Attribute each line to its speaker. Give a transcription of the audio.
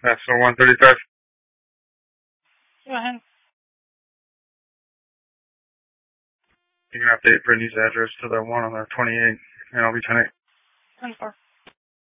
Speaker 1: That's the 135.
Speaker 2: Go ahead.
Speaker 1: You can update Brittany's address to the one on the 28, and I'll be 10-8.
Speaker 2: 10-4.